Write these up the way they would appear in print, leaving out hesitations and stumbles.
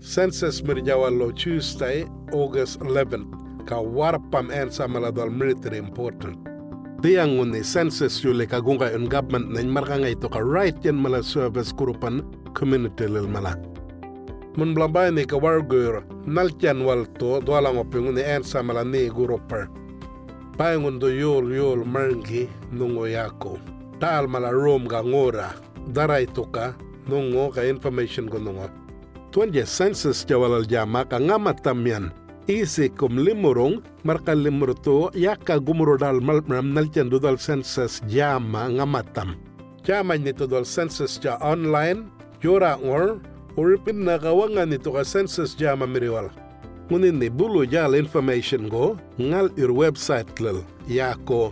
Census mirjawalo Tuesday, August 11th, ka warpam en samaladal military important. Tiang ni census yule kagunga un government na markanga ito ka right yan mala service kurupan community lil mala. Mun blambay ni ka wargur naltian walto doalang opingun ni en samala ni guruper. Paingun do yol mergi nungo yako. Taal mala room ga ngora. Daray to ka nungo ka information ko nungo. Tuan je census jawalal jama ka ngamatam yan. Isi kum limurong marka limurto yaka gumuro dal malpram naltian do dal census jama ngamatam. Jama nito dal census ja online yora ngor uripin na kawangan nito ka census jama miriwal. Ngunin ni bulu jal information go ngal ir website lil yako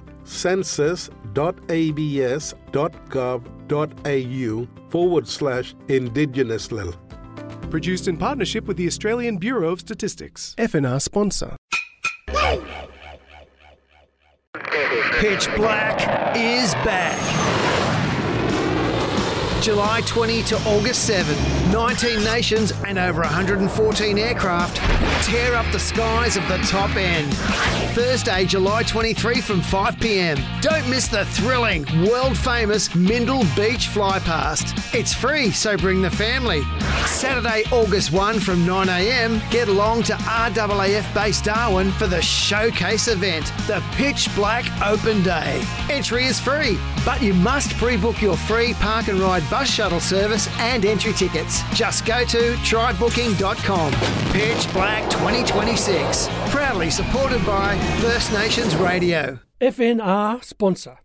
census.abs.gov.au/indigenous lil. Produced in partnership with the Australian Bureau of Statistics. FNR sponsor. Pitch Black is back. July 20 to August 7, 19 nations and over 114 aircraft tear up the skies of the top end. Thursday, July 23 from 5 p.m. Don't miss the thrilling, world-famous Mindle Beach Flypast. It's free, so bring the family. Saturday, August 1 from 9 a.m, get along to RAAF Base Darwin for the showcase event, the Pitch Black Open Day. Entry is free, but you must pre-book your free park and ride bus shuttle service and entry tickets. Just go to trybooking.com. Pitch Black 2026. Proudly supported by First Nations Radio. FNR sponsor.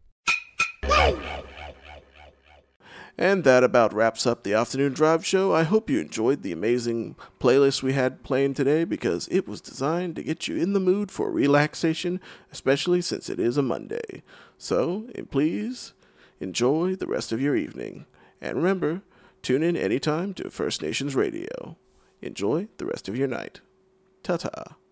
And that about wraps up the Afternoon Drive Show. I hope you enjoyed the amazing playlist we had playing today because it was designed to get you in the mood for relaxation, especially since it is a Monday. So, please enjoy the rest of your evening. And remember, tune in anytime to First Nations Radio. Enjoy the rest of your night. Ta-ta.